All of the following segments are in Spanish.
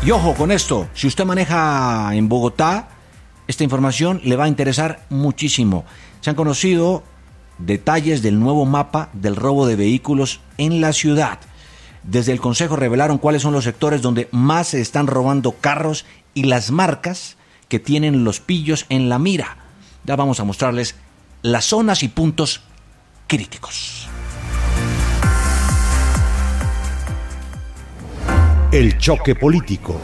Y ojo con esto, si usted maneja en Bogotá, esta información le va a interesar muchísimo. Se han conocido detalles del nuevo mapa del robo de vehículos en la ciudad. Desde el Consejo revelaron cuáles son los sectores donde más se están robando carros y las marcas que tienen los pillos en la mira. Ya vamos a mostrarles las zonas y puntos críticos. El choque político.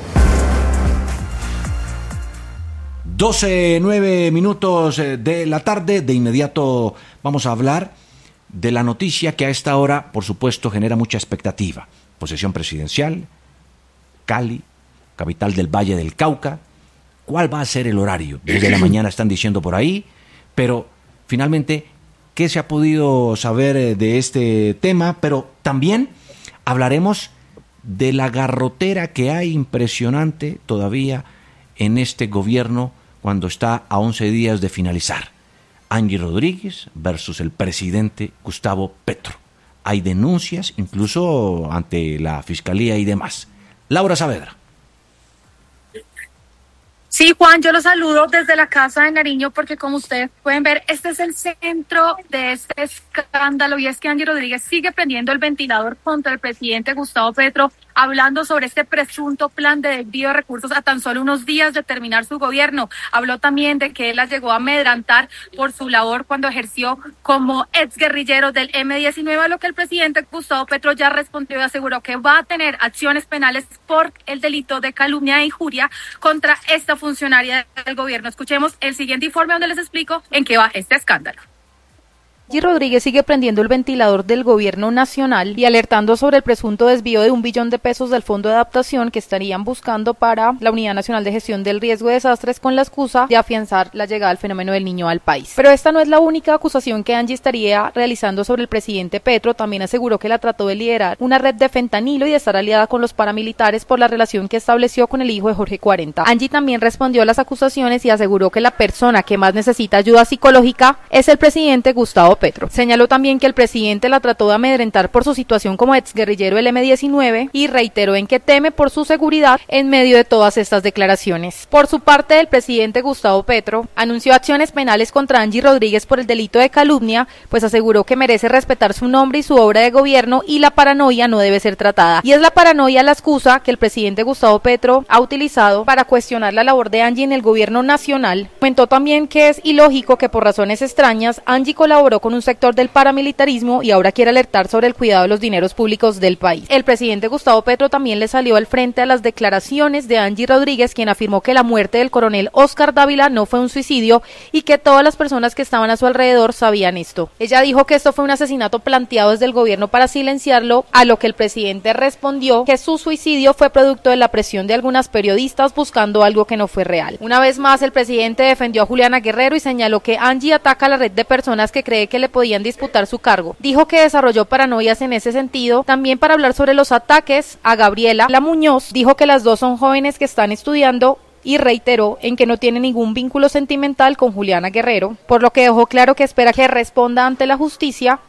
12:09 de la tarde. De inmediato vamos a hablar de la noticia que a esta hora, por supuesto, genera mucha expectativa. Posesión presidencial, Cali, capital del Valle del Cauca. ¿Cuál va a ser el horario? Desde la mañana están diciendo por ahí, pero finalmente, ¿qué se ha podido saber de este tema? Pero también hablaremos de la garrotera que hay impresionante todavía en este gobierno cuando está a 11 días de finalizar. Angie Rodríguez versus el presidente Gustavo Petro. Hay denuncias incluso ante la Fiscalía y demás. Laura Saavedra. Sí, Juan, yo los saludo desde la Casa de Nariño porque como ustedes pueden ver, este es el centro de este escándalo y es que Angie Rodríguez sigue prendiendo el ventilador contra el presidente Gustavo Petro, hablando sobre este presunto plan de desvío de recursos a tan solo unos días de terminar su gobierno. Habló también de que él la llegó a amedrantar por su labor cuando ejerció como exguerrillero del M-19, a lo que el presidente Gustavo Petro ya respondió y aseguró que va a tener acciones penales por el delito de calumnia e injuria contra esta funcionaria del gobierno. Escuchemos el siguiente informe donde les explico en qué va este escándalo. Angie Rodríguez sigue prendiendo el ventilador del gobierno nacional y alertando sobre el presunto desvío de $1 billón del Fondo de Adaptación que estarían buscando para la Unidad Nacional de Gestión del Riesgo de Desastres con la excusa de afianzar la llegada del fenómeno del Niño al país. Pero esta no es la única acusación que Angie estaría realizando sobre el presidente Petro. También aseguró que la trató de liderar una red de fentanilo y de estar aliada con los paramilitares por la relación que estableció con el hijo de Jorge 40. Angie también respondió a las acusaciones y aseguró que la persona que más necesita ayuda psicológica es el presidente Gustavo Petro. Señaló también que el presidente la trató de amedrentar por su situación como exguerrillero del M-19 y reiteró en que teme por su seguridad en medio de todas estas declaraciones. Por su parte, el presidente Gustavo Petro anunció acciones penales contra Angie Rodríguez por el delito de calumnia, pues aseguró que merece respetar su nombre y su obra de gobierno y la paranoia no debe ser tratada. Y es la paranoia la excusa que el presidente Gustavo Petro ha utilizado para cuestionar la labor de Angie en el gobierno nacional. Comentó también que es ilógico que por razones extrañas Angie colaboró con un sector del paramilitarismo y ahora quiere alertar sobre el cuidado de los dineros públicos del país. El presidente Gustavo Petro también le salió al frente a las declaraciones de Angie Rodríguez, quien afirmó que la muerte del coronel Óscar Dávila no fue un suicidio y que todas las personas que estaban a su alrededor sabían esto. Ella dijo que esto fue un asesinato planteado desde el gobierno para silenciarlo, a lo que el presidente respondió que su suicidio fue producto de la presión de algunas periodistas buscando algo que no fue real. Una vez más, el presidente defendió a Juliana Guerrero y señaló que Angie ataca a la red de personas que cree que le podían disputar su cargo. Dijo que desarrolló paranoias en ese sentido. También para hablar sobre los ataques a Gabriela La Muñoz, dijo que las dos son jóvenes que están estudiando y reiteró en que no tiene ningún vínculo sentimental con Juliana Guerrero, por lo que dejó claro que espera que responda ante la justicia.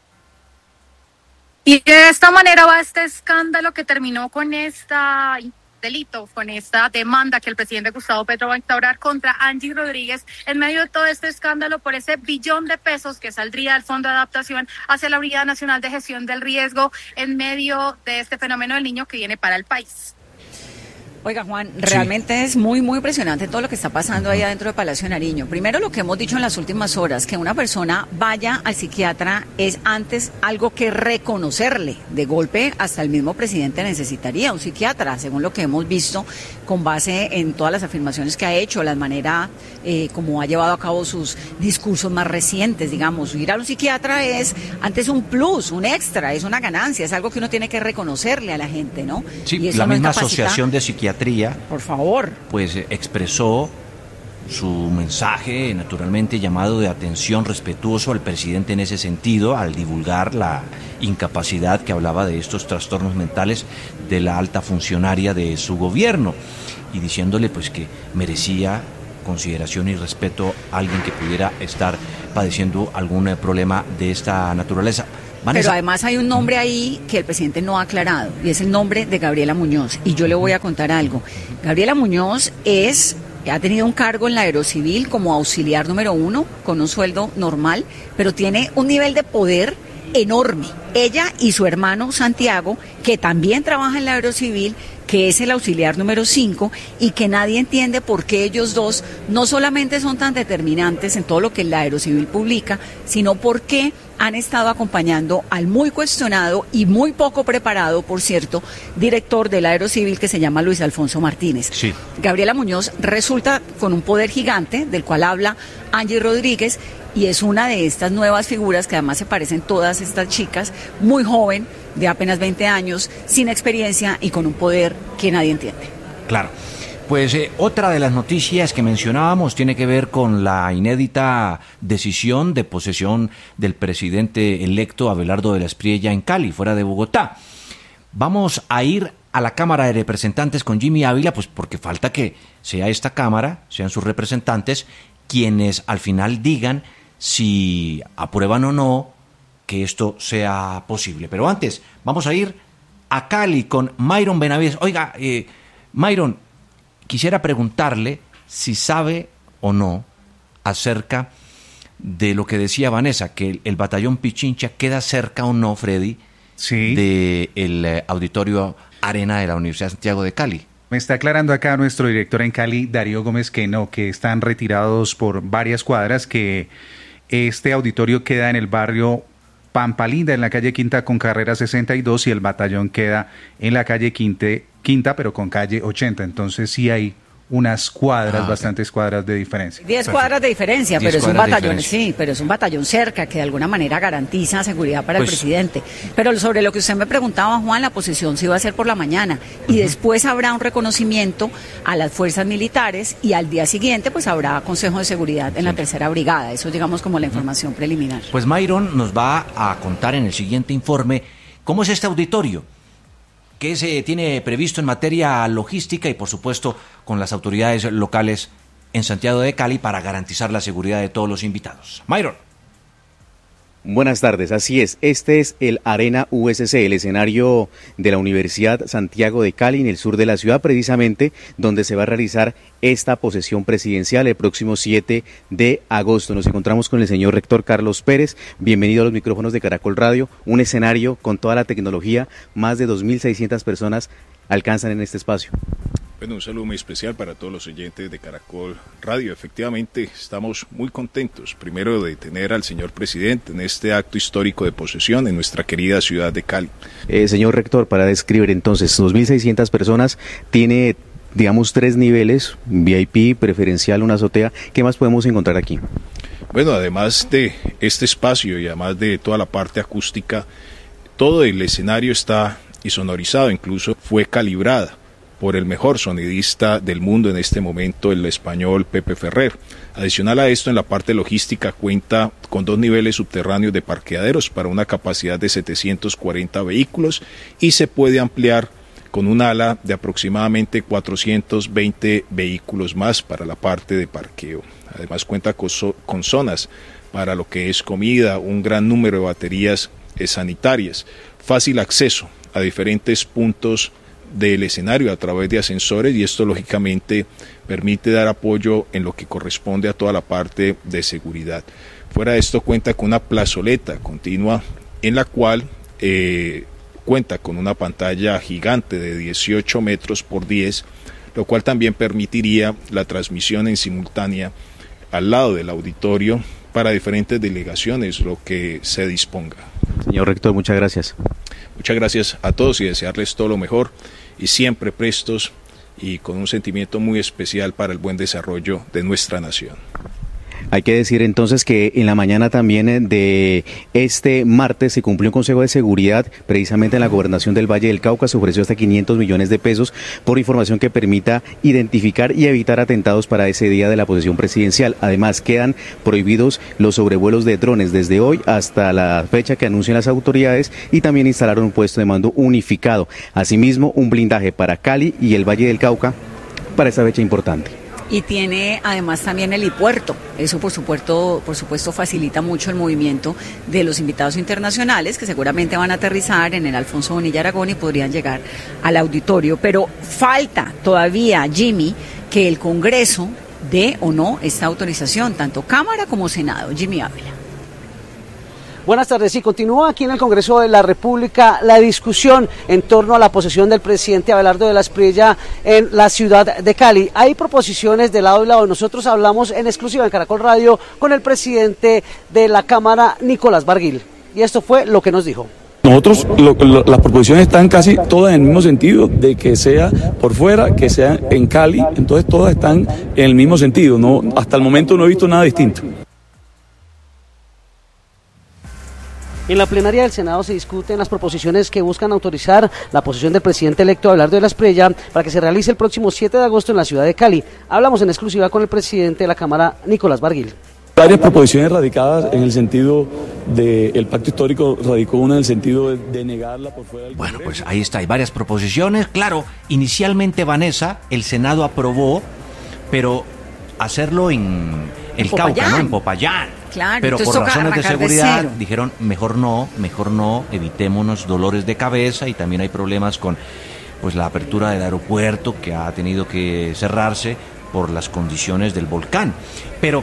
Y de esta manera va este escándalo que terminó con delito, con esta demanda que el presidente Gustavo Petro va a instaurar contra Angie Rodríguez en medio de todo este escándalo por ese $1 billón que saldría del Fondo de Adaptación hacia la Unidad Nacional de Gestión del Riesgo en medio de este fenómeno del niño que viene para el país. Oiga, Juan, realmente es muy impresionante todo lo que está pasando ahí adentro de Palacio de Nariño. Primero, lo que hemos dicho en las últimas horas, que una persona vaya al psiquiatra es antes algo que reconocerle. De golpe, hasta el mismo presidente necesitaría un psiquiatra, según lo que hemos visto, con base en todas las afirmaciones que ha hecho, la manera como ha llevado a cabo sus discursos más recientes, digamos. Ir a un psiquiatra es antes un plus, un extra, es una ganancia, es algo que uno tiene que reconocerle a la gente, ¿no? Sí, y eso la no misma incapacita. Asociación de Psiquiatría, por favor, pues expresó su mensaje, naturalmente llamado de atención respetuoso al presidente en ese sentido, al divulgar la incapacidad que hablaba de estos trastornos mentales de la alta funcionaria de su gobierno, y diciéndole pues que merecía consideración y respeto a alguien que pudiera estar padeciendo algún problema de esta naturaleza. Pero además hay un nombre ahí que el presidente no ha aclarado, y es el nombre de Gabriela Muñoz. Y yo le voy a contar algo. Gabriela Muñoz ha tenido un cargo en la Aerocivil como auxiliar número 1, con un sueldo normal, pero tiene un nivel de poder enorme. Ella y su hermano Santiago, que también trabaja en la Aerocivil, que es el auxiliar número 5, y que nadie entiende por qué ellos dos no solamente son tan determinantes en todo lo que la Aerocivil publica, sino por qué han estado acompañando al muy cuestionado y muy poco preparado, por cierto, director de la Aerocivil, que se llama Luis Alfonso Martínez. Sí. Gabriela Muñoz resulta con un poder gigante, del cual habla Angie Rodríguez, y es una de estas nuevas figuras que además se parecen todas estas chicas, muy joven, de apenas 20 años, sin experiencia y con un poder que nadie entiende. Claro. Pues otra de las noticias que mencionábamos tiene que ver con la inédita decisión de posesión del presidente electo Abelardo de la Espriella en Cali, fuera de Bogotá. Vamos a ir a la Cámara de Representantes con Jimmy Ávila, pues porque falta que sea esta Cámara, sean sus representantes, quienes al final digan si aprueban o no que esto sea posible. Pero antes, vamos a ir a Cali con Myron Benavides. Oiga, Myron, quisiera preguntarle si sabe o no acerca de lo que decía Vanessa, que el batallón Pichincha queda cerca o no, Freddy, sí, del auditorio Arena de la Universidad de Santiago de Cali. Me está aclarando acá nuestro director en Cali, Darío Gómez, que no, que están retirados por varias cuadras, que este auditorio queda en el barrio Pampa Linda, en la calle Quinta con carrera 62, y el batallón queda en la calle Quinta, pero con calle 80. Entonces sí hay unas cuadras, bastantes cuadras de diferencia. 10 cuadras de diferencia, pero es un batallón, sí, pero es un batallón cerca que de alguna manera garantiza seguridad para el presidente. Pero sobre lo que usted me preguntaba, Juan, la posesión se iba a hacer por la mañana y después habrá un reconocimiento a las fuerzas militares y al día siguiente pues habrá consejo de seguridad en la tercera brigada. Eso digamos como la información preliminar. Pues Myron nos va a contar en el siguiente informe cómo es este auditorio, qué se tiene previsto en materia logística y, por supuesto, con las autoridades locales en Santiago de Cali para garantizar la seguridad de todos los invitados. Myron. Buenas tardes, así es. Este es el Arena USC, el escenario de la Universidad Santiago de Cali, en el sur de la ciudad, precisamente donde se va a realizar esta posesión presidencial el próximo 7 de agosto. Nos encontramos con el señor rector Carlos Pérez. Bienvenido a los micrófonos de Caracol Radio. Un escenario con toda la tecnología, más de 2.600 personas alcanzan en este espacio. Bueno, un saludo muy especial para todos los oyentes de Caracol Radio. Efectivamente, estamos muy contentos, primero de tener al señor presidente en este acto histórico de posesión en nuestra querida ciudad de Cali. Señor rector, para describir entonces, 2.600 personas, tiene, digamos, 3 niveles, VIP, preferencial, una azotea. ¿Qué más podemos encontrar aquí? Bueno, además de este espacio y además de toda la parte acústica, todo el escenario está sonorizado, incluso fue calibrada por el mejor sonidista del mundo en este momento, el español Pepe Ferrer. Adicional a esto, en la parte logística cuenta con 2 niveles subterráneos de parqueaderos para una capacidad de 740 vehículos y se puede ampliar con un ala de aproximadamente 420 vehículos más para la parte de parqueo. Además cuenta con zonas para lo que es comida, un gran número de baterías sanitarias, fácil acceso a diferentes puntos del escenario a través de ascensores, y esto lógicamente permite dar apoyo en lo que corresponde a toda la parte de seguridad. Fuera de esto cuenta con una plazoleta continua en la cual cuenta con una pantalla gigante de 18 metros por 10, lo cual también permitiría la transmisión en simultánea al lado del auditorio para diferentes delegaciones, lo que se disponga. Señor rector, muchas gracias. Muchas gracias a todos y desearles todo lo mejor y siempre prestos y con un sentimiento muy especial para el buen desarrollo de nuestra nación. Hay que decir entonces que en la mañana también de este martes se cumplió un consejo de seguridad precisamente en la gobernación del Valle del Cauca. Se ofreció hasta 500 millones de pesos por información que permita identificar y evitar atentados para ese día de la posesión presidencial. Además, quedan prohibidos los sobrevuelos de drones desde hoy hasta la fecha que anuncian las autoridades, y también instalaron un puesto de mando unificado. Asimismo, un blindaje para Cali y el Valle del Cauca para esta fecha importante. y tiene además también el helipuerto. Eso por supuesto facilita mucho el movimiento de los invitados internacionales que seguramente van a aterrizar en el Alfonso Bonilla Aragón y podrían llegar al auditorio. Pero falta todavía, Jimmy, que el Congreso dé o no esta autorización, tanto Cámara como Senado. Jimmy Ávila. Buenas tardes. Sí, continúa aquí en el Congreso de la República la discusión en torno a la posesión del presidente Abelardo de la Espriella en la ciudad de Cali. Hay proposiciones de lado y lado. Nosotros hablamos en exclusiva en Caracol Radio con el presidente de la Cámara, Nicolás Barguil. Y esto fue lo que nos dijo. Nosotros, las proposiciones están casi todas en el mismo sentido, de que sea por fuera, que sea en Cali, entonces todas están en el mismo sentido. No, hasta el momento no he visto nada distinto. En la plenaria del Senado se discuten las proposiciones que buscan autorizar la posesión del presidente electo Abelardo de la Espriella para que se realice el próximo 7 de agosto en la ciudad de Cali. Hablamos en exclusiva con el presidente de la Cámara, Nicolás Barguil. Varias proposiciones radicadas en el sentido del pacto histórico, radicó una en el sentido de negarla por fuera del Congreso. Bueno, pues ahí está, hay varias proposiciones. Claro, inicialmente, Vanessa, el Senado aprobó, pero hacerlo en el Cauca, ¿no? En Popayán. Claro, pero por razones de seguridad dijeron, mejor no, evitémonos dolores de cabeza, y también hay problemas con pues la apertura del aeropuerto que ha tenido que cerrarse por las condiciones del volcán. Pero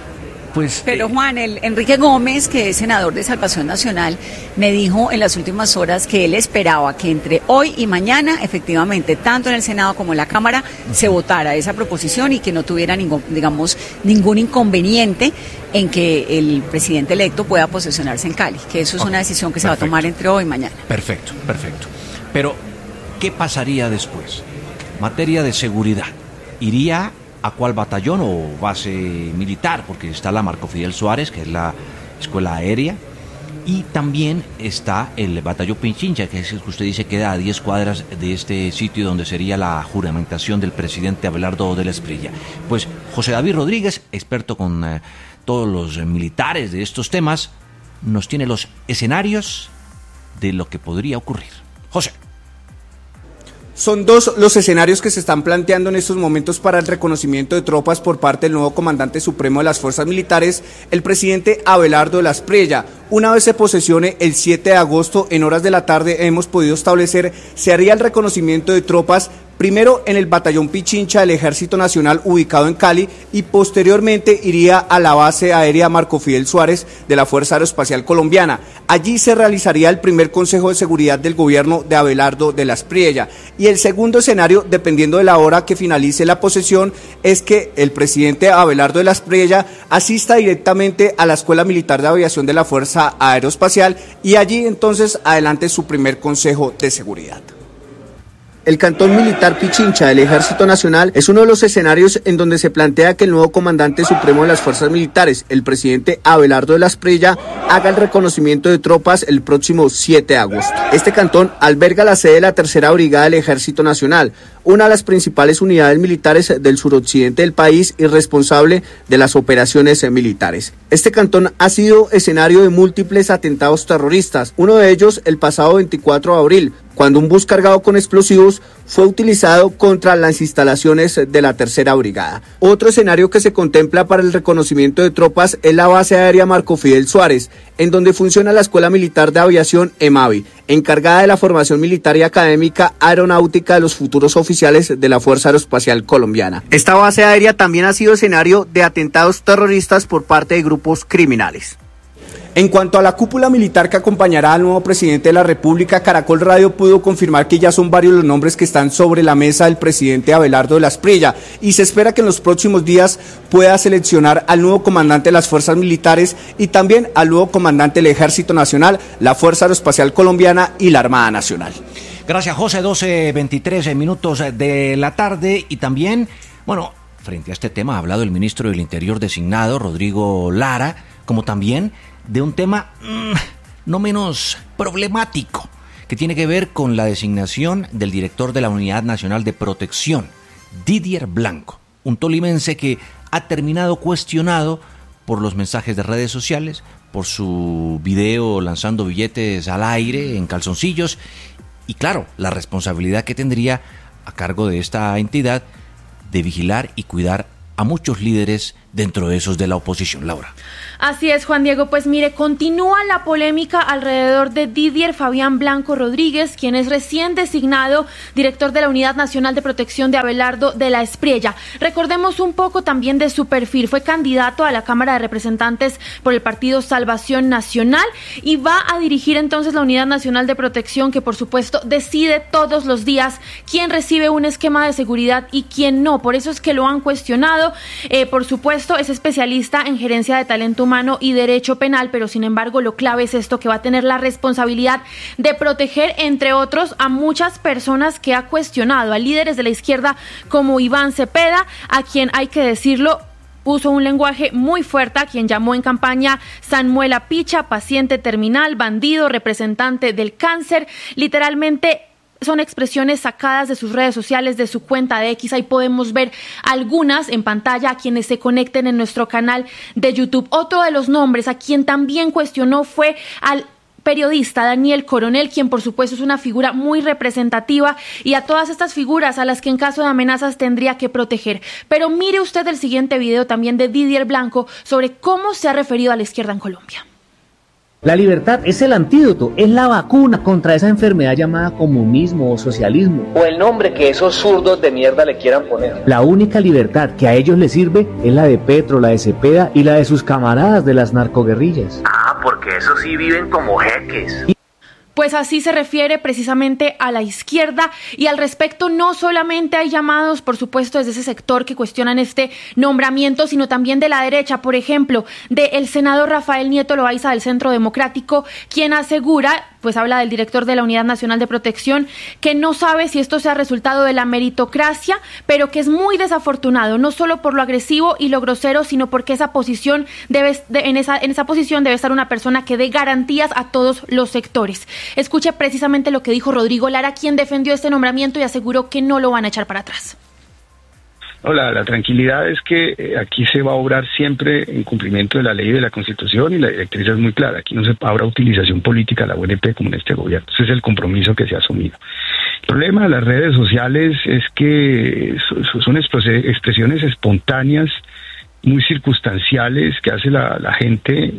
Juan, Enrique Gómez, que es senador de Salvación Nacional, me dijo en las últimas horas que él esperaba que entre hoy y mañana, efectivamente, tanto en el Senado como en la Cámara, se votara esa proposición y que no tuviera ningún inconveniente en que el presidente electo pueda posesionarse en Cali, que eso es una decisión que se va a tomar entre hoy y mañana. Perfecto. Pero, ¿qué pasaría después? Materia de seguridad. ¿Iría a cuál batallón o base militar? Porque está la Marco Fidel Suárez, que es la escuela aérea, y también está el batallón Pichincha, que es el que usted dice queda a 10 cuadras de este sitio donde sería la juramentación del presidente Abelardo de la Espriella. Pues José David Rodríguez, experto con todos los militares de estos temas, nos tiene los escenarios de lo que podría ocurrir. José. Son dos los escenarios que se están planteando en estos momentos para el reconocimiento de tropas por parte del nuevo comandante supremo de las fuerzas militares, el presidente Abelardo de la Espriella. Una vez se posesione el 7 de agosto, en horas de la tarde, hemos podido establecer, se haría el reconocimiento de tropas primero en el batallón Pichincha del Ejército Nacional ubicado en Cali y posteriormente iría a la base aérea Marco Fidel Suárez de la Fuerza Aeroespacial Colombiana. Allí se realizaría el primer Consejo de Seguridad del gobierno de Abelardo de la Espriella. Y el segundo escenario, dependiendo de la hora que finalice la posesión, es que el presidente Abelardo de la Espriella asista directamente a la Escuela Militar de Aviación de la Fuerza Aeroespacial y allí entonces adelante su primer Consejo de Seguridad. El cantón militar Pichincha del Ejército Nacional es uno de los escenarios en donde se plantea que el nuevo comandante supremo de las fuerzas militares, el presidente Abelardo de la Espriella, haga el reconocimiento de tropas el próximo 7 de agosto. Este cantón alberga la sede de la Tercera Brigada del Ejército Nacional, una de las principales unidades militares del suroccidente del país y responsable de las operaciones militares. Este cantón ha sido escenario de múltiples atentados terroristas, uno de ellos el pasado 24 de abril, cuando un bus cargado con explosivos fue utilizado contra las instalaciones de la Tercera Brigada. Otro escenario que se contempla para el reconocimiento de tropas es la base aérea Marco Fidel Suárez, en donde funciona la Escuela Militar de Aviación EMAVI, encargada de la formación militar y académica aeronáutica de los futuros oficiales de la Fuerza Aeroespacial Colombiana. Esta base aérea también ha sido escenario de atentados terroristas por parte de grupos criminales. En cuanto a la cúpula militar que acompañará al nuevo presidente de la República, Caracol Radio pudo confirmar que ya son varios los nombres que están sobre la mesa del presidente Abelardo de la Espriella y se espera que en los próximos días pueda seleccionar al nuevo comandante de las fuerzas militares y también al nuevo comandante del Ejército Nacional, la Fuerza Aeroespacial Colombiana y la Armada Nacional. Gracias, José. 12:23 minutos de la tarde y también, frente a este tema ha hablado el ministro del Interior designado, Rodrigo Lara, como también de un tema no menos problemático, que tiene que ver con la designación del director de la Unidad Nacional de Protección, Didier Blanco, un tolimense que ha terminado cuestionado por los mensajes de redes sociales, por su video lanzando billetes al aire en calzoncillos y claro, la responsabilidad que tendría a cargo de esta entidad de vigilar y cuidar a muchos líderes dentro de esos de la oposición. Laura. Así es, Juan Diego. Pues mire, continúa la polémica alrededor de Didier Fabián Blanco Rodríguez, quien es recién designado director de la Unidad Nacional de Protección de Abelardo de la Espriella. Recordemos un poco también de su perfil. Fue candidato a la Cámara de Representantes por el Partido Salvación Nacional y va a dirigir entonces la Unidad Nacional de Protección, que por supuesto decide todos los días quién recibe un esquema de seguridad y quién no. Por eso es que lo han cuestionado. Por supuesto, es especialista en gerencia de talento humano y derecho penal, pero sin embargo lo clave es esto, que va a tener la responsabilidad de proteger, entre otros, a muchas personas que ha cuestionado, a líderes de la izquierda como Iván Cepeda, a quien, hay que decirlo, puso un lenguaje muy fuerte, a quien llamó en campaña Samuela Picha, paciente terminal, bandido, representante del cáncer. Literalmente son expresiones sacadas de sus redes sociales, de su cuenta de X. Ahí podemos ver algunas en pantalla a quienes se conecten en nuestro canal de YouTube. Otro de los nombres a quien también cuestionó fue al periodista Daniel Coronel, quien por supuesto es una figura muy representativa, y a todas estas figuras a las que en caso de amenazas tendría que proteger. Pero mire usted el siguiente video también de Didier Blanco sobre cómo se ha referido a la izquierda en Colombia. La libertad es el antídoto, es la vacuna contra esa enfermedad llamada comunismo o socialismo, o el nombre que esos zurdos de mierda le quieran poner. La única libertad que a ellos les sirve es la de Petro, la de Cepeda y la de sus camaradas de las narcoguerrillas. Ah, porque esos sí viven como jeques. Pues así se refiere precisamente a la izquierda, y al respecto no solamente hay llamados, por supuesto, desde ese sector que cuestionan este nombramiento, sino también de la derecha, por ejemplo, del senador Rafael Nieto Loaiza del Centro Democrático, quien asegura, pues habla del director de la Unidad Nacional de Protección, que no sabe si esto sea resultado de la meritocracia, pero que es muy desafortunado, no solo por lo agresivo y lo grosero, sino porque esa posición en esa posición debe estar una persona que dé garantías a todos los sectores. Escuche precisamente lo que dijo Rodrigo Lara, quien defendió este nombramiento y aseguró que no lo van a echar para atrás. No, la tranquilidad es que aquí se va a obrar siempre en cumplimiento de la ley y de la Constitución, y la directriz es muy clara. Aquí no se habrá utilización política de la UNP como en este gobierno. Ese es el compromiso que se ha asumido. El problema de las redes sociales es que son expresiones espontáneas, muy circunstanciales, que hace la gente,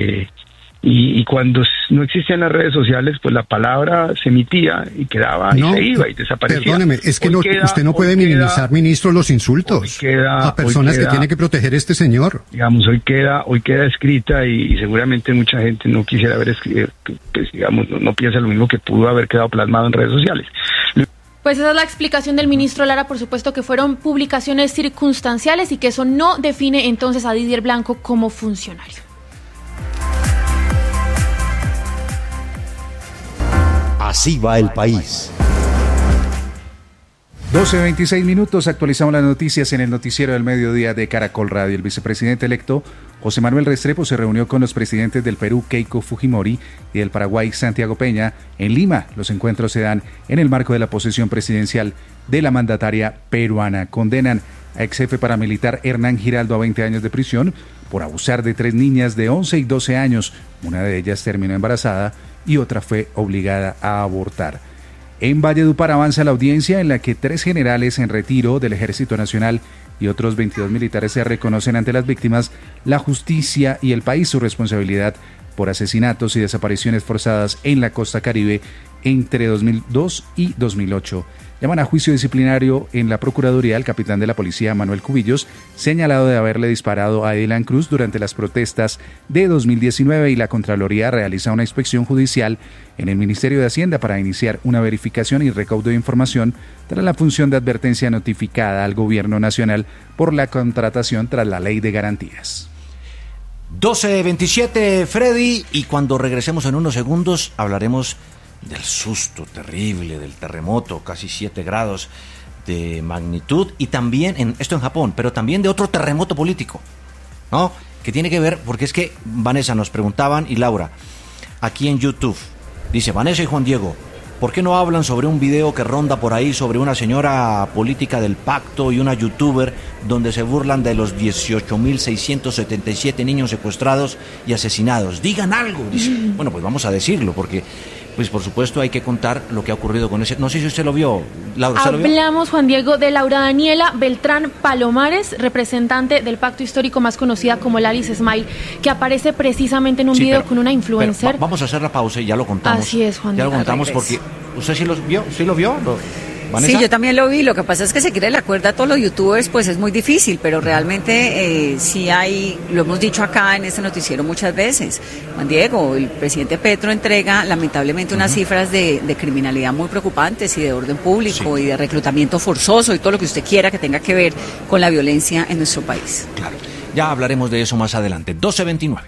y cuando no existían las redes sociales, pues la palabra se emitía y quedaba y se iba y desaparecía. Perdóneme, es que usted no puede minimizar, ministro, los insultos a personas que tiene que proteger este señor. Digamos, hoy queda escrita, y seguramente mucha gente no quisiera haber escrito, pues, digamos, no piensa lo mismo, que pudo haber quedado plasmado en redes sociales. Pues esa es la explicación del ministro Lara, por supuesto que fueron publicaciones circunstanciales y que eso no define entonces a Didier Blanco como funcionario. Así va el país. 12:26, actualizamos las noticias en el noticiero del mediodía de Caracol Radio. El vicepresidente electo José Manuel Restrepo se reunió con los presidentes del Perú, Keiko Fujimori, y del Paraguay, Santiago Peña, en Lima. Los encuentros se dan en el marco de la posesión presidencial de la mandataria peruana. Condenan a ex jefe paramilitar Hernán Giraldo a 20 años de prisión por abusar de 3 niñas de 11 y 12 años. Una de ellas terminó embarazada y otra fue obligada a abortar. En Valledupar avanza la audiencia en la que 3 generales en retiro del Ejército Nacional y otros 22 militares se reconocen ante las víctimas, la justicia y el país su responsabilidad por asesinatos y desapariciones forzadas en la costa Caribe entre 2002 y 2008. Llaman a juicio disciplinario en la Procuraduría al capitán de la policía, Manuel Cubillos, señalado de haberle disparado a Dylan Cruz durante las protestas de 2019, y la Contraloría realiza una inspección judicial en el Ministerio de Hacienda para iniciar una verificación y recaudo de información tras la función de advertencia notificada al Gobierno Nacional por la contratación tras la Ley de Garantías. 12:27, Freddy, y cuando regresemos en unos segundos hablaremos del susto terrible del terremoto, casi 7 grados de magnitud, y también, esto en Japón, pero también de otro terremoto político, ¿no? Que tiene que ver, porque es que Vanessa nos preguntaban, y Laura, aquí en YouTube, dice Vanessa y Juan Diego, ¿por qué no hablan sobre un video que ronda por ahí sobre una señora política del pacto y una youtuber donde se burlan de los 18.677 niños secuestrados y asesinados? Digan algo, dice. Bueno, pues vamos a decirlo, porque pues por supuesto hay que contar lo que ha ocurrido con ese. No sé si usted lo vio, Laura. ¿Usted lo vio? Hablamos, Juan Diego, de Laura Daniela Beltrán Palomares, representante del Pacto Histórico, más conocida como Lalis Smile, que aparece precisamente en un video con una influencer. Vamos a hacer la pausa y ya lo contamos. Así es, Juan Diego. Ya lo contamos porque usted sí lo vio, ¿Vanessa? Sí, yo también lo vi. Lo que pasa es que seguirle la cuerda a todos los youtubers pues es muy difícil, pero realmente sí hay, lo hemos dicho acá en este noticiero muchas veces, Juan Diego, el presidente Petro entrega lamentablemente unas cifras de criminalidad muy preocupantes y de orden público y de reclutamiento forzoso y todo lo que usted quiera que tenga que ver con la violencia en nuestro país. Claro, ya hablaremos de eso más adelante. 12:29.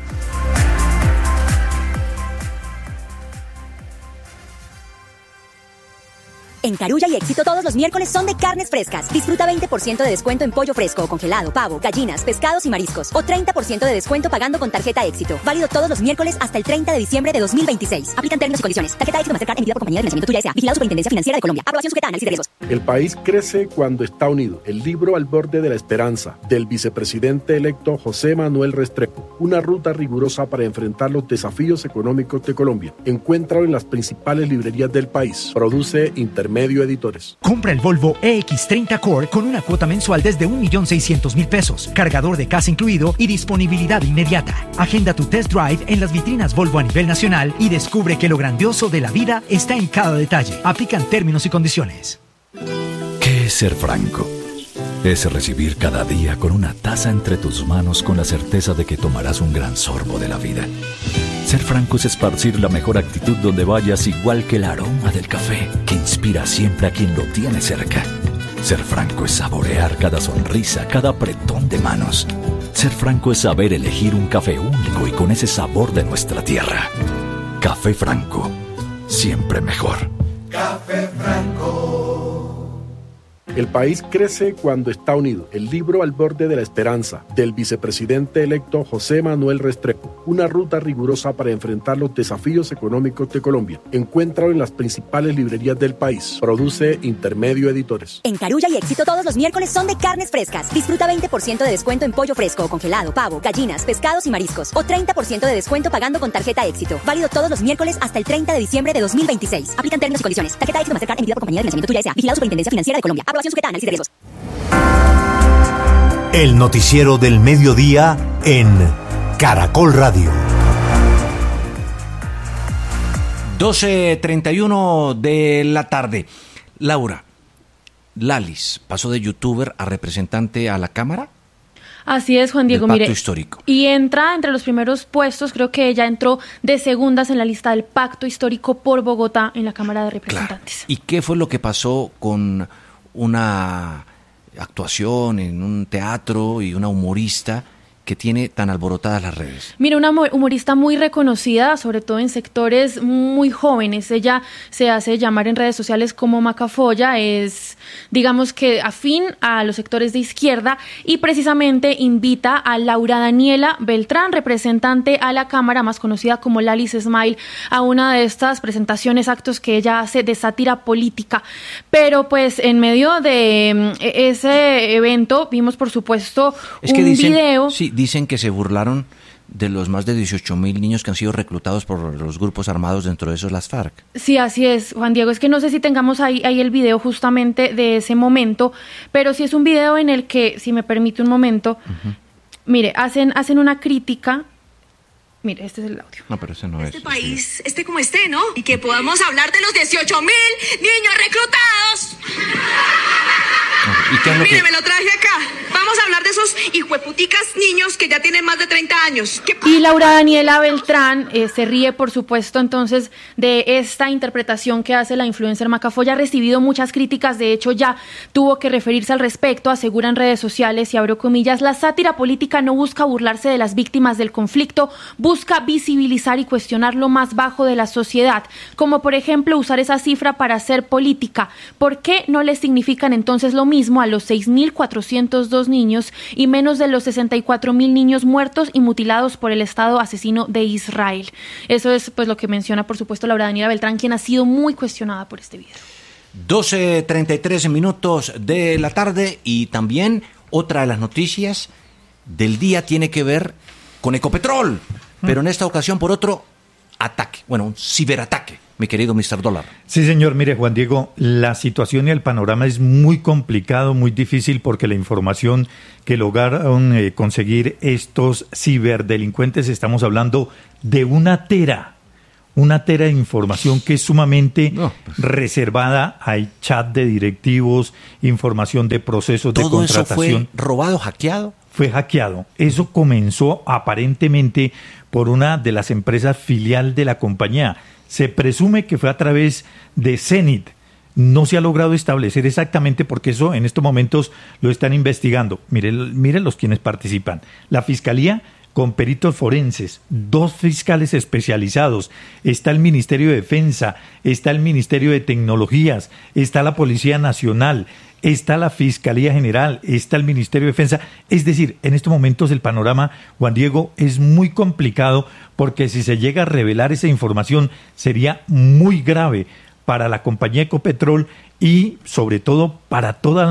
En Carulla y Éxito todos los miércoles son de carnes frescas. Disfruta 20% de descuento en pollo fresco, congelado, pavo, gallinas, pescados y mariscos. O 30% de descuento pagando con tarjeta Éxito. Válido todos los miércoles hasta el 30 de diciembre de 2026. Aplican términos y condiciones. Tarjeta Éxito Mastercard emitida por Compañía de Financiamiento Tuya S.A. Vigilado Superintendencia Financiera de Colombia. Aprobación sujeta a análisis de riesgos. El país crece cuando está unido. El libro Al borde de la esperanza, del vicepresidente electo José Manuel Restrepo. Una ruta rigurosa para enfrentar los desafíos económicos de Colombia. Encuéntralo en las principales librerías del país. Produce Intermedio Editores. Compra el Volvo EX30 Core con una cuota mensual desde 1.600.000 pesos, cargador de casa incluido y disponibilidad inmediata. Agenda tu test drive en las vitrinas Volvo a nivel nacional y descubre que lo grandioso de la vida está en cada detalle. Aplican términos y condiciones. ¿Qué es ser franco? Es recibir cada día con una taza entre tus manos con la certeza de que tomarás un gran sorbo de la vida. Ser franco es esparcir la mejor actitud donde vayas, igual que el aroma del café, que inspira siempre a quien lo tiene cerca. Ser franco es saborear cada sonrisa, cada apretón de manos. Ser franco es saber elegir un café único y con ese sabor de nuestra tierra. Café Franco, siempre mejor. Café Franco. El país crece cuando está unido. El libro Al borde de la esperanza, del vicepresidente electo José Manuel Restrepo. Una ruta rigurosa para enfrentar los desafíos económicos de Colombia. Encuéntralo en las principales librerías del país. Produce Intermedio Editores. En Carulla y Éxito todos los miércoles son de carnes frescas. Disfruta 20% de descuento en pollo fresco, congelado, pavo, gallinas, pescados y mariscos. O 30% de descuento pagando con tarjeta Éxito. Válido todos los miércoles hasta el 30 de diciembre de 2026. Aplican términos y condiciones. Tarjeta Éxito Mastercard emitida por Compañía de Financiamiento Tuya S.A. Vigilado Superintendencia Financiera de Colombia. Aprobación sujeta a análisis de riesgos. El noticiero del mediodía en Caracol Radio. 12:31 de la tarde. Laura, Lalis pasó de youtuber a representante a la Cámara. Así es, Juan Diego, Pacto mire, Histórico. Y entra entre los primeros puestos, creo que ella entró de segundas en la lista del Pacto Histórico por Bogotá en la Cámara de Representantes. Claro. ¿Y qué fue lo que pasó con una actuación en un teatro y una humorista que tiene tan alborotadas las redes? Mira, una humorista muy reconocida, sobre todo en sectores muy jóvenes. Ella se hace llamar en redes sociales como Macafolla, es, digamos que afín a los sectores de izquierda y precisamente invita a Laura Daniela Beltrán, representante a la Cámara, más conocida como Lalis Smile, a una de estas presentaciones, actos que ella hace de sátira política. Pero pues en medio de ese evento vimos, por supuesto, video. Sí, dicen que se burlaron de los más de 18.000 niños que han sido reclutados por los grupos armados, dentro de esos las FARC. Sí, así es, Juan Diego. Es que no sé si tengamos ahí el video justamente de ese momento, pero sí es un video en el que, si me permite un momento, mire, hacen una crítica. Mire, este es el audio. No, pero ese no es. Este país, como esté, ¿no? Y que podamos hablar de los 18.000 niños reclutados. ¿Y qué es lo Mire, me lo traje acá. Vamos a hablar de esos hijueputicas niños que ya tienen más de 30 años. Y Laura Daniela Beltrán se ríe, por supuesto, entonces, de esta interpretación que hace la influencer Macafolla. Ha recibido muchas críticas, de hecho, ya tuvo que referirse al respecto, asegura en redes sociales, y abro comillas: la sátira política no busca burlarse de las víctimas del conflicto, busca visibilizar y cuestionar lo más bajo de la sociedad, como por ejemplo usar esa cifra para hacer política. ¿Por qué no le significan entonces lo mismo a los 6.402 niños y menos de los 64.000 niños muertos y mutilados por el Estado asesino de Israel? Eso es pues lo que menciona, por supuesto, Laura Daniela Beltrán, quien ha sido muy cuestionada por este video. 12:33 de la tarde, y también otra de las noticias del día tiene que ver con Ecopetrol, pero en esta ocasión por otro ataque, un ciberataque. mi querido Mr. Dólar. Sí, señor. Mire, Juan Diego, la situación y el panorama es muy complicado, muy difícil, porque la información que lograron conseguir estos ciberdelincuentes, estamos hablando de una tera de información que es sumamente reservada. Hay chat de directivos, información de procesos de contratación. ¿Todo eso fue robado, hackeado? Fue hackeado. Eso comenzó aparentemente por una de las empresas filial de la compañía. Se presume que fue a través de Zenith. No se ha logrado establecer exactamente, porque eso en estos momentos lo están investigando. Miren los quienes participan. La Fiscalía, con peritos forenses, 2 fiscales especializados, está el Ministerio de Defensa, está el Ministerio de Tecnologías, está la Policía Nacional, está la Fiscalía General, está el Ministerio de Defensa. Es decir, en estos momentos el panorama, Juan Diego, es muy complicado, porque si se llega a revelar esa información sería muy grave para la compañía Ecopetrol y sobre todo para todos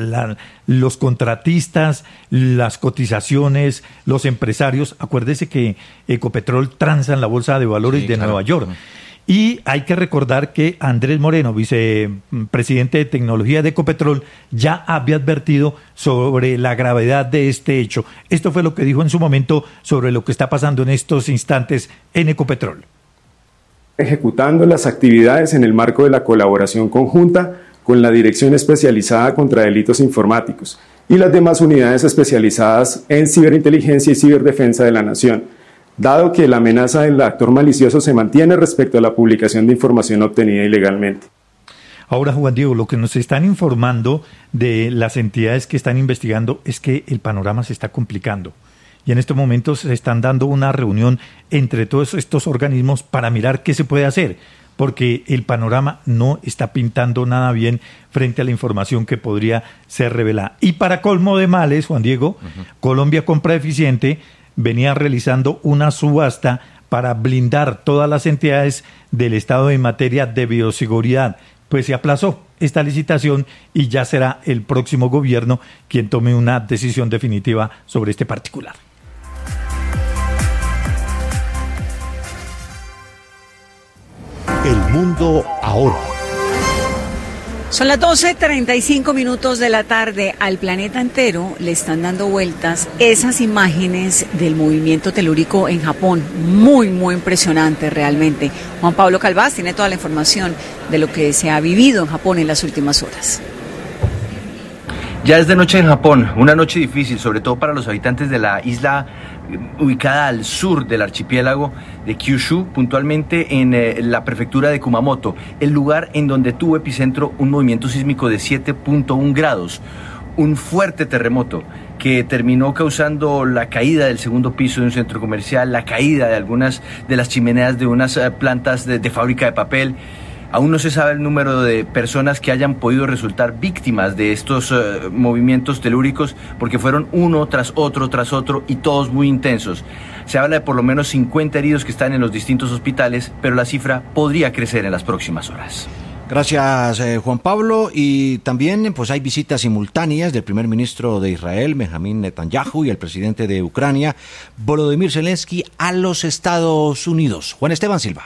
los contratistas, las cotizaciones, los empresarios. Acuérdese que Ecopetrol transa en la Bolsa de Valores de Nueva York. Y hay que recordar que Andrés Moreno, vicepresidente de tecnología de Ecopetrol, ya había advertido sobre la gravedad de este hecho. Esto fue lo que dijo en su momento sobre lo que está pasando en estos instantes en Ecopetrol. Ejecutando las actividades en el marco de la colaboración conjunta con la Dirección Especializada contra Delitos Informáticos y las demás unidades especializadas en ciberinteligencia y ciberdefensa de la Nación, dado que la amenaza del actor malicioso se mantiene respecto a la publicación de información obtenida ilegalmente. Ahora, Juan Diego, lo que nos están informando de las entidades que están investigando es que el panorama se está complicando. Y en estos momentos se están dando una reunión entre todos estos organismos para mirar qué se puede hacer, porque el panorama no está pintando nada bien frente a la información que podría ser revelada. Y para colmo de males, Juan Diego, Colombia Compra Eficiente venía realizando una subasta para blindar todas las entidades del Estado en materia de bioseguridad. Pues se aplazó esta licitación y ya será el próximo gobierno quien tome una decisión definitiva sobre este particular. El mundo ahora. Son las 12:35 de la tarde. Al planeta entero le están dando vueltas esas imágenes del movimiento telúrico en Japón. Muy, muy impresionante realmente. Juan Pablo Calvás tiene toda la información de lo que se ha vivido en Japón en las últimas horas. Ya es de noche en Japón, una noche difícil, sobre todo para los habitantes de la isla ubicada al sur del archipiélago de Kyushu, puntualmente en la prefectura de Kumamoto, el lugar en donde tuvo epicentro un movimiento sísmico de 7.1 grados, un fuerte terremoto que terminó causando la caída del segundo piso de un centro comercial, la caída de algunas de las chimeneas de unas plantas de fábrica de papel. Aún no se sabe el número de personas que hayan podido resultar víctimas de estos movimientos telúricos, porque fueron uno tras otro y todos muy intensos. Se habla de por lo menos 50 heridos que están en los distintos hospitales, pero la cifra podría crecer en las próximas horas. Gracias, Juan Pablo. Y también pues hay visitas simultáneas del primer ministro de Israel, Benjamín Netanyahu, y el presidente de Ucrania, Volodymyr Zelensky, a los Estados Unidos. Juan Esteban Silva.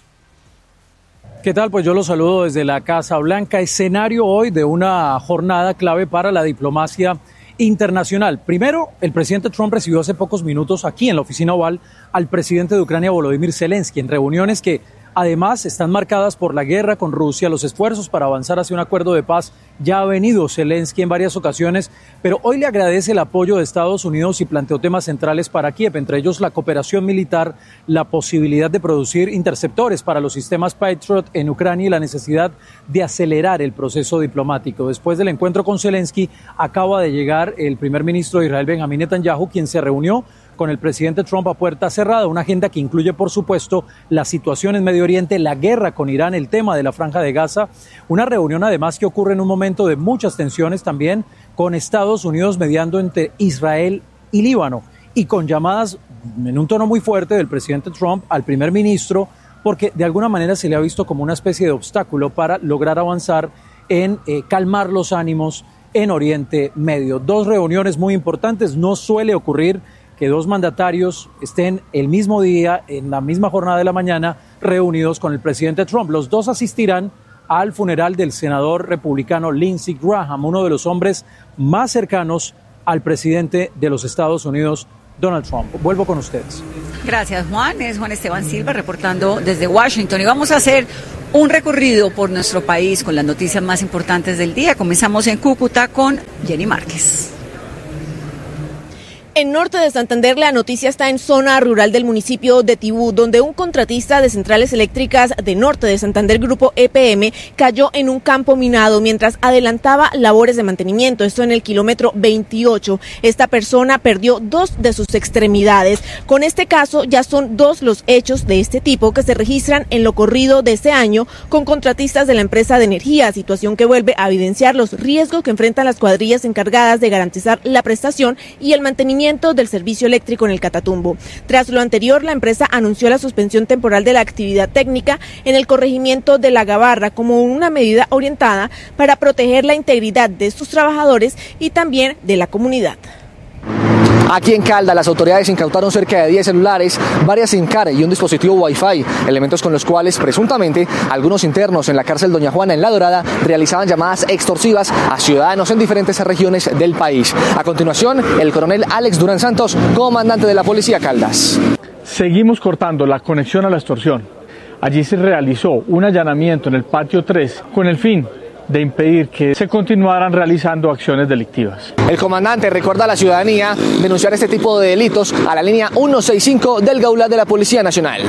¿Qué tal? Pues yo los saludo desde la Casa Blanca, escenario hoy de una jornada clave para la diplomacia internacional. Primero, el presidente Trump recibió hace pocos minutos aquí en la oficina oval al presidente de Ucrania, Volodymyr Zelensky, en reuniones que además están marcadas por la guerra con Rusia, los esfuerzos para avanzar hacia un acuerdo de paz. Ya ha venido Zelensky en varias ocasiones, pero hoy le agradece el apoyo de Estados Unidos y planteó temas centrales para Kiev, entre ellos la cooperación militar, la posibilidad de producir interceptores para los sistemas Patriot en Ucrania y la necesidad de acelerar el proceso diplomático. Después del encuentro con Zelensky, acaba de llegar el primer ministro de Israel, Benjamín Netanyahu, quien se reunió con el presidente Trump a puerta cerrada, una agenda que incluye, por supuesto, la situación en Medio Oriente, la guerra con Irán, el tema de la Franja de Gaza, una reunión además que ocurre en un momento de muchas tensiones también con Estados Unidos mediando entre Israel y Líbano, y con llamadas en un tono muy fuerte del presidente Trump al primer ministro, porque de alguna manera se le ha visto como una especie de obstáculo para lograr avanzar en calmar los ánimos en Oriente Medio. Dos reuniones muy importantes, no suele ocurrir que dos mandatarios estén el mismo día, en la misma jornada de la mañana, reunidos con el presidente Trump. Los dos asistirán al funeral del senador republicano Lindsey Graham, uno de los hombres más cercanos al presidente de los Estados Unidos, Donald Trump. Vuelvo con ustedes. Gracias, Juan. Es Juan Esteban Silva reportando desde Washington. Y vamos a hacer un recorrido por nuestro país con las noticias más importantes del día. Comenzamos en Cúcuta con Jenny Márquez. En norte de Santander, la noticia está en zona rural del municipio de Tibú, donde un contratista de centrales eléctricas de norte de Santander, Grupo EPM, cayó en un campo minado mientras adelantaba labores de mantenimiento. Esto en el kilómetro 28. Esta persona perdió 2 de sus extremidades. Con este caso, ya son 2 los hechos de este tipo que se registran en lo corrido de este año con contratistas de la empresa de energía, situación que vuelve a evidenciar los riesgos que enfrentan las cuadrillas encargadas de garantizar la prestación y el mantenimiento del servicio eléctrico en el Catatumbo. Tras lo anterior, la empresa anunció la suspensión temporal de la actividad técnica en el corregimiento de La Gabarra como una medida orientada para proteger la integridad de sus trabajadores y también de la comunidad. Aquí en Caldas, las autoridades incautaron cerca de 10 celulares, varias SIM card y un dispositivo Wi-Fi, elementos con los cuales presuntamente algunos internos en la cárcel Doña Juana en La Dorada realizaban llamadas extorsivas a ciudadanos en diferentes regiones del país. A continuación, el coronel Alex Durán Santos, comandante de la Policía Caldas. Seguimos cortando la conexión a la extorsión. Allí se realizó un allanamiento en el patio 3 con el fin de impedir que se continuaran realizando acciones delictivas. El comandante recuerda a la ciudadanía denunciar este tipo de delitos a la línea 165 del Gaulat de la Policía Nacional.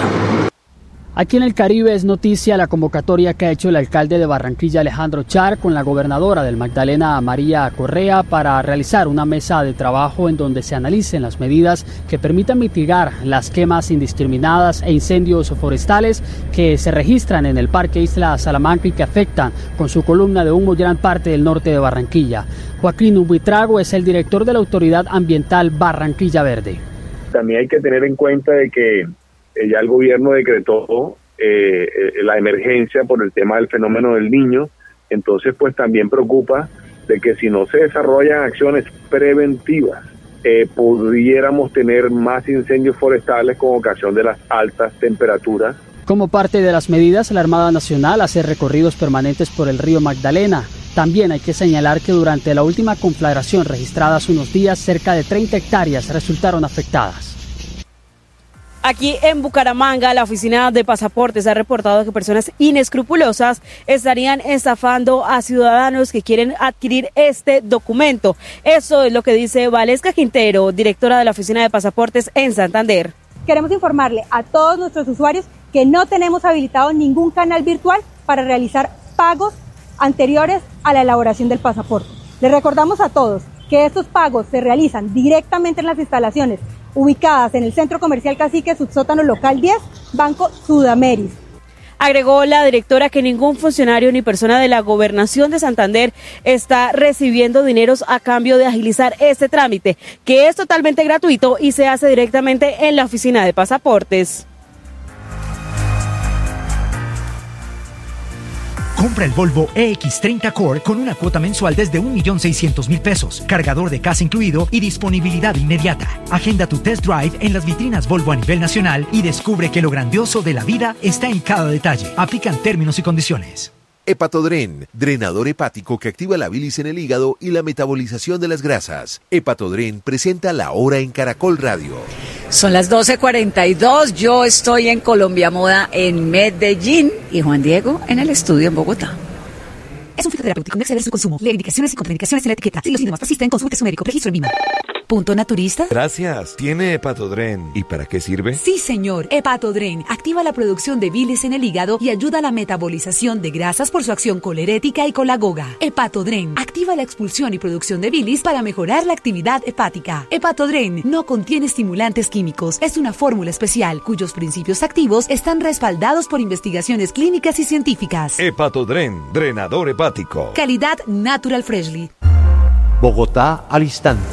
Aquí en el Caribe es noticia la convocatoria que ha hecho el alcalde de Barranquilla, Alejandro Char, con la gobernadora del Magdalena, María Correa, para realizar una mesa de trabajo en donde se analicen las medidas que permitan mitigar las quemas indiscriminadas e incendios forestales que se registran en el Parque Isla Salamanca y que afectan con su columna de humo gran parte del norte de Barranquilla. Joaquín Ubitrago es el director de la Autoridad Ambiental Barranquilla Verde. También hay que tener en cuenta de que ya el gobierno decretó la emergencia por el tema del fenómeno del Niño, entonces pues también preocupa de que si no se desarrollan acciones preventivas, pudiéramos tener más incendios forestales con ocasión de las altas temperaturas. Como parte de las medidas, la Armada Nacional hace recorridos permanentes por el río Magdalena. También hay que señalar que durante la última conflagración registrada hace unos días, cerca de 30 hectáreas resultaron afectadas. Aquí en Bucaramanga, la oficina de pasaportes ha reportado que personas inescrupulosas estarían estafando a ciudadanos que quieren adquirir este documento. Eso es lo que dice Valesca Quintero, directora de la oficina de pasaportes en Santander. Queremos informarle a todos nuestros usuarios que no tenemos habilitado ningún canal virtual para realizar pagos anteriores a la elaboración del pasaporte. Les recordamos a todos que estos pagos se realizan directamente en las instalaciones ubicadas en el Centro Comercial Cacique, subsótano local 10, Banco Sudameris. Agregó la directora que ningún funcionario ni persona de la Gobernación de Santander está recibiendo dineros a cambio de agilizar este trámite, que es totalmente gratuito y se hace directamente en la oficina de pasaportes. Compra el Volvo EX30 Core con una cuota mensual desde 1.600.000 pesos, cargador de casa incluido y disponibilidad inmediata. Agenda tu test drive en las vitrinas Volvo a nivel nacional y descubre que lo grandioso de la vida está en cada detalle. Aplican términos y condiciones. Hepatodren, drenador hepático que activa la bilis en el hígado y la metabolización de las grasas. Hepatodren presenta La Hora en Caracol Radio. Son las 12:42, yo estoy en Colombia Moda en Medellín y Juan Diego en el estudio en Bogotá. Es un fitoterapéutico, no exceder su consumo. Lee indicaciones y contraindicaciones en la etiqueta. Si los síntomas persisten, consulte a su médico. Registro en MIMA. ¿Punto naturista? Gracias. ¿Tiene Hepatodren? ¿Y para qué sirve? Sí, señor. Hepatodren activa la producción de bilis en el hígado y ayuda a la metabolización de grasas por su acción colerética y colagoga. Hepatodren activa la expulsión y producción de bilis para mejorar la actividad hepática. Hepatodren no contiene estimulantes químicos. Es una fórmula especial cuyos principios activos están respaldados por investigaciones clínicas y científicas. Hepatodren, drenador hepático. Calidad Natural Freshly. Bogotá al instante.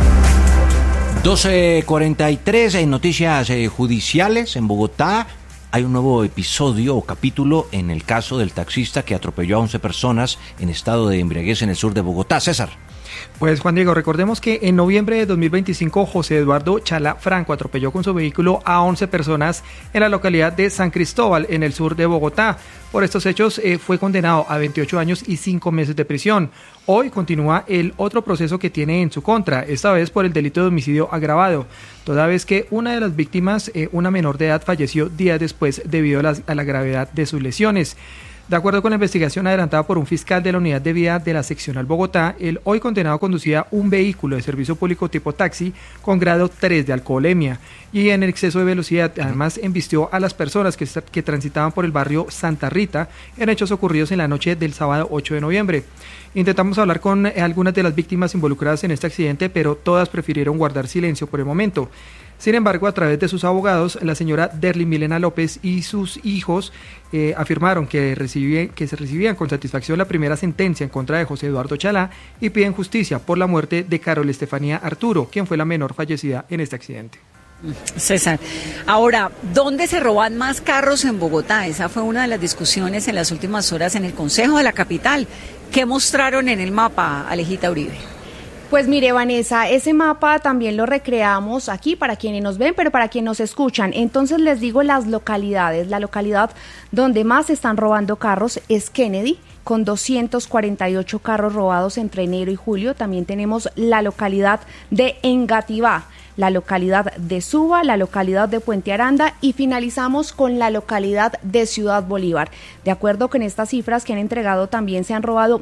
12:43 en noticias judiciales en Bogotá. Hay un nuevo episodio o capítulo en el caso del taxista que atropelló a 11 personas en estado de embriaguez en el sur de Bogotá. César. Pues Juan Diego, recordemos que en noviembre de 2025 José Eduardo Chalá Franco atropelló con su vehículo a 11 personas en la localidad de San Cristóbal, en el sur de Bogotá. Por estos hechos fue condenado a 28 años y 5 meses de prisión. Hoy continúa el otro proceso que tiene en su contra, esta vez por el delito de homicidio agravado, toda vez que una de las víctimas, una menor de edad, falleció días después debido a la gravedad de sus lesiones. De acuerdo con la investigación adelantada por un fiscal de la Unidad de Vía de la Seccional Bogotá, el hoy condenado conducía un vehículo de servicio público tipo taxi con grado 3 de alcoholemia y en exceso de velocidad. Además, embistió a las personas que transitaban por el barrio Santa Rita en hechos ocurridos en la noche del sábado 8 de noviembre. Intentamos hablar con algunas de las víctimas involucradas en este accidente, pero todas prefirieron guardar silencio por el momento. Sin embargo, a través de sus abogados, la señora Derly Milena López y sus hijos afirmaron que se recibían con satisfacción la primera sentencia en contra de José Eduardo Chalá y piden justicia por la muerte de Carol Estefanía Arturo, quien fue la menor fallecida en este accidente. César, ahora, ¿dónde se roban más carros en Bogotá? Esa fue una de las discusiones en las últimas horas en el Consejo de la Capital. ¿Qué mostraron en el mapa, Alejita Uribe? Pues mire, Vanessa, ese mapa también lo recreamos aquí para quienes nos ven, pero para quienes nos escuchan. Entonces les digo las localidades. La localidad donde más se están robando carros es Kennedy, con 248 carros robados entre enero y julio. También tenemos la localidad de Engativá, la localidad de Suba, la localidad de Puente Aranda y finalizamos con la localidad de Ciudad Bolívar. De acuerdo con estas cifras que han entregado, también se han robado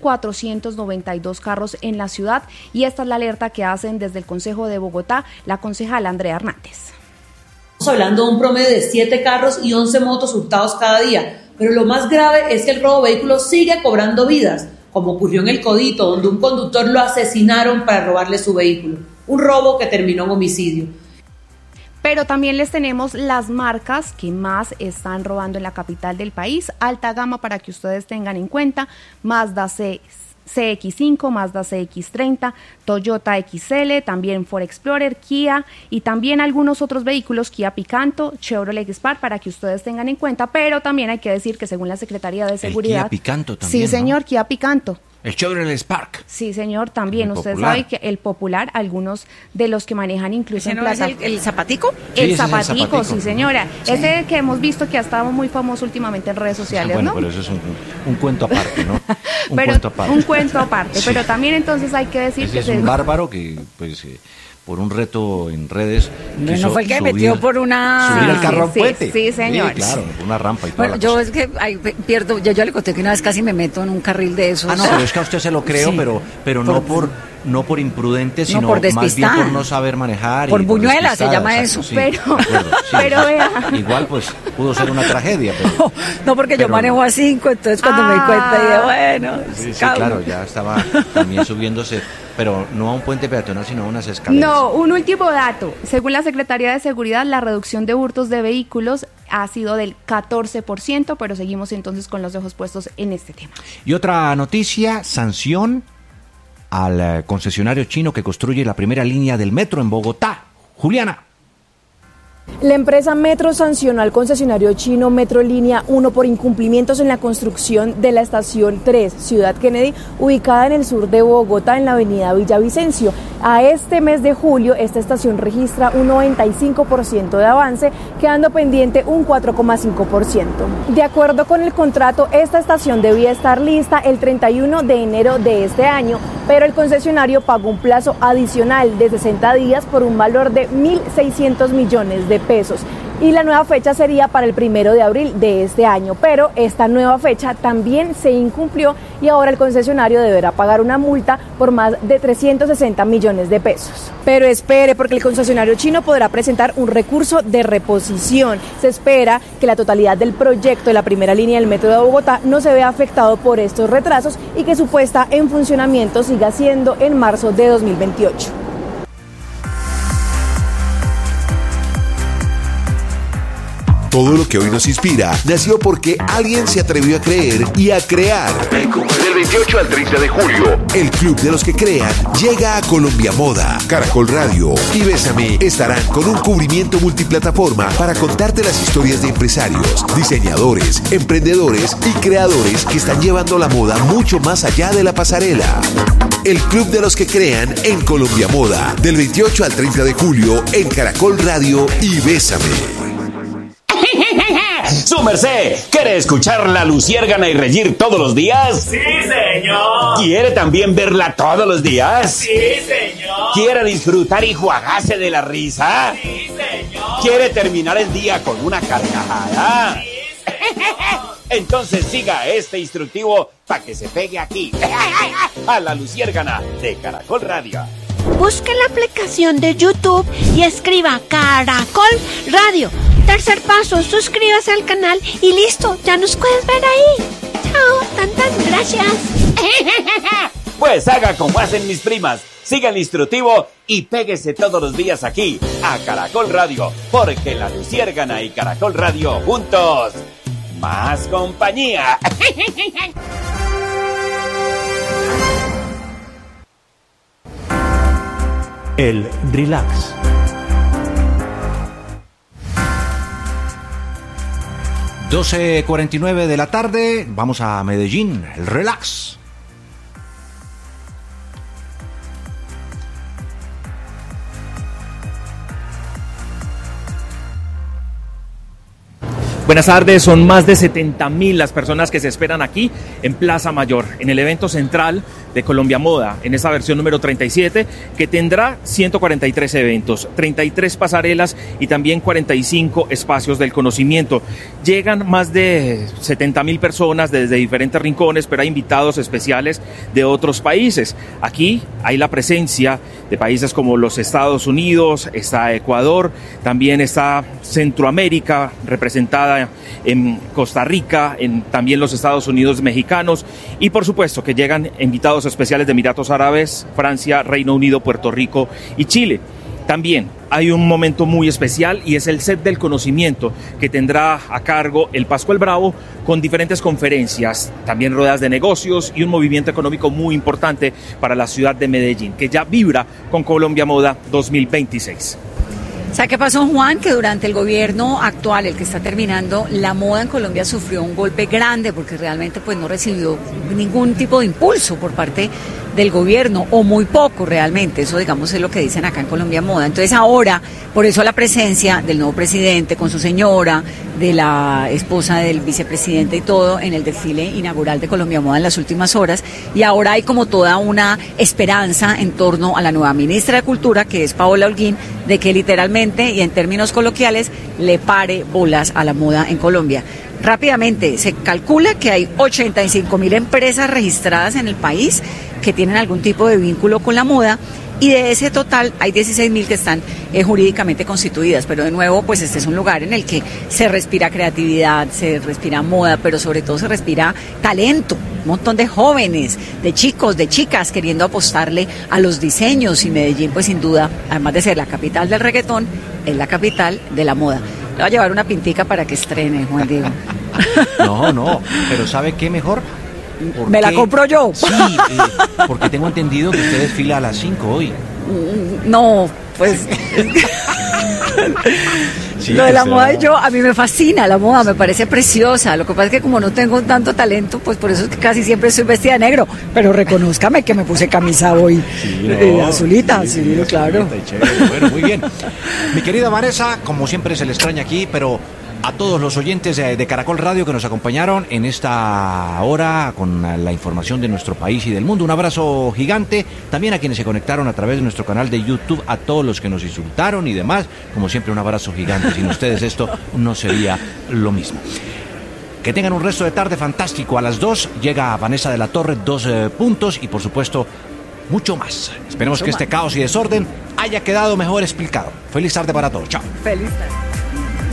1.492 carros en la ciudad y esta es la alerta que hacen desde el Consejo de Bogotá la concejala Andrea Hernández. Estamos hablando de un promedio de 7 carros y 11 motos hurtados cada día, pero lo más grave es que el robo de vehículos sigue cobrando vidas, como ocurrió en El Codito, donde un conductor lo asesinaron para robarle su vehículo. Un robo que terminó en homicidio. Pero también les tenemos las marcas que más están robando en la capital del país. Alta gama para que ustedes tengan en cuenta: Mazda CX5, Mazda CX30, Toyota XL, también Ford Explorer, Kia y también algunos otros vehículos, Kia Picanto, Chevrolet Spark, para que ustedes tengan en cuenta. Pero también hay que decir que según la Secretaría de Seguridad... El Kia Picanto también, sí, señor, ¿no? Kia Picanto. El Chevrolet Spark. Sí, señor, también. Usted popular. sabe que el popular, algunos de los que manejan incluso ¿Ese no en es plata... el zapatico? El Sí, zapatico, sí, señora. Sí. Ese que hemos visto que ha estado muy famoso últimamente en redes sociales, Bueno, ¿no? pero eso es un cuento aparte, ¿no? Un cuento aparte. Sí. Pero también entonces hay que decir Ese que... es un bárbaro que, pues, por un reto en redes... No fue el que metió por una... Subir el carro a un Sí, puente. sí, señor. Sí, claro, por una rampa y todo. Bueno, yo es que pierdo, yo le conté que una vez casi me meto en un carril de esos. Ah, no, pero es que a usted se lo creo, Sí. pero no por imprudente, sino por más bien despistada. por no saber manejar. Por y buñuela se despistada, llama exacto, eso. sí, Pero- de acuerdo, sí, pero vea. Igual, pues, pudo ser una tragedia, pero... No, porque yo Pero- manejo a 5, entonces cuando me di cuenta dije, bueno, Sí, sí, cada uno. claro, ya estaba también subiéndose, pero no a un puente peatonal, sino a unas escaleras. No, un último dato. Según la Secretaría de Seguridad, la reducción de hurtos de vehículos ha sido del 14%, pero seguimos entonces con los ojos puestos en este tema. Y otra noticia, sanción al concesionario chino que construye la primera línea del metro en Bogotá. Juliana. La empresa Metro sancionó al concesionario chino Metro Línea 1 por incumplimientos en la construcción de la estación 3, Ciudad Kennedy, ubicada en el sur de Bogotá, en la avenida Villavicencio. A este mes de julio, esta estación registra un 95% de avance, quedando pendiente un 4,5%. De acuerdo con el contrato, esta estación debía estar lista el 31 de enero de este año, pero el concesionario pagó un plazo adicional de 60 días por un valor de 1.600 millones de pesos. Y la nueva fecha sería para el 1 de abril de este año, pero esta nueva fecha también se incumplió y ahora el concesionario deberá pagar una multa por más de 360 millones de pesos. Pero espere, porque el concesionario chino podrá presentar un recurso de reposición. Se espera que la totalidad del proyecto de la primera línea del metro de Bogotá no se vea afectado por estos retrasos y que su puesta en funcionamiento siga siendo en marzo de 2028. Todo lo que hoy nos inspira nació porque alguien se atrevió a creer y a crear. Del 28 al 30 de julio, el Club de los que crean llega a Colombia Moda. Caracol Radio y Bésame estarán con un cubrimiento multiplataforma para contarte las historias de empresarios, diseñadores, emprendedores y creadores que están llevando la moda mucho más allá de la pasarela. El Club de los que crean en Colombia Moda, del 28 al 30 de julio en Caracol Radio y Bésame. ¡Su merced! ¿Quiere escuchar La Luciérgana y reír todos los días? ¡Sí, señor! ¿Quiere también verla todos los días? ¡Sí, señor! ¿Quiere disfrutar y jugarse de la risa? ¡Sí, señor! ¿Quiere terminar el día con una carcajada? ¡Sí, señor! Entonces siga este instructivo para que se pegue aquí, a La Luciérgana de Caracol Radio. Busque la aplicación de YouTube y escriba Caracol Radio. Tercer paso, suscríbase al canal y listo, ya nos puedes ver ahí. Chao, tantas gracias. Pues haga como hacen mis primas, siga el instructivo y péguese todos los días aquí, a Caracol Radio, porque La Luciérgana y Caracol Radio juntos, más compañía. El relax. (12:49 de la tarde), vamos a Medellín, el relax. Buenas tardes, son más de 70.000 las personas que se esperan aquí en Plaza Mayor, en el evento central de Colombia Moda, en esta versión número 37, que tendrá 143 eventos, 33 pasarelas y también 45 espacios del conocimiento. Llegan más de 70.000 personas desde diferentes rincones, pero hay invitados especiales de otros países. Aquí hay la presencia de países como los Estados Unidos, está Ecuador, también está Centroamérica, representada en Costa Rica, en también los Estados Unidos mexicanos, y por supuesto que llegan invitados especiales de Emiratos Árabes, Francia, Reino Unido, Puerto Rico y Chile. También hay un momento muy especial y es el set del conocimiento que tendrá a cargo el Pascual Bravo con diferentes conferencias, también ruedas de negocios y un movimiento económico muy importante para la ciudad de Medellín, que ya vibra con Colombia Moda 2026. ¿Sabe qué pasó, Juan? Que durante el gobierno actual, el que está terminando, la moda en Colombia sufrió un golpe grande porque realmente pues no recibió ningún tipo de impulso por parte del gobierno, o muy poco realmente. Eso, digamos, es lo que dicen acá en Colombia Moda. Entonces ahora, por eso la presencia del nuevo presidente con su señora, de la esposa del vicepresidente y todo en el desfile inaugural de Colombia Moda en las últimas horas, y ahora hay como toda una esperanza en torno a la nueva ministra de Cultura, que es Paola Holguín, de que literalmente y en términos coloquiales le pare bolas a la moda en Colombia. Rápidamente, se calcula que hay 85.000 empresas registradas en el país que tienen algún tipo de vínculo con la moda, y de ese total hay 16.000 que están jurídicamente constituidas. Pero de nuevo, pues este es un lugar en el que se respira creatividad, se respira moda, pero sobre todo se respira talento. Un montón de jóvenes, de chicos, de chicas queriendo apostarle a los diseños, y Medellín, pues sin duda, además de ser la capital del reggaetón, es la capital de la moda. Le voy a llevar una pintica para que estrene, Juan Diego. No, pero ¿sabe qué mejor? ¿Me la compro yo? Sí, porque tengo entendido que usted desfila a las 5 hoy. No, pues... Sí, lo de la moda, a mí me fascina la moda, me parece preciosa. Lo que pasa es que como no tengo tanto talento, pues por eso es que casi siempre estoy vestida de negro. Pero reconózcame que me puse camisa hoy azulita, sí, claro. Bueno, muy bien. Mi querida Vanessa, como siempre se le extraña aquí, pero a todos los oyentes de Caracol Radio que nos acompañaron en esta hora con la información de nuestro país y del mundo, un abrazo gigante. También a quienes se conectaron a través de nuestro canal de YouTube, a todos los que nos insultaron y demás, como siempre, un abrazo gigante. Sin ustedes esto no sería lo mismo. Que tengan un resto de tarde fantástico. A las 2 llega Vanessa de la Torre, 2 puntos, y por supuesto mucho más. Esperemos que este caos y desorden haya quedado mejor explicado. Feliz tarde para todos. Chao. Feliz tarde.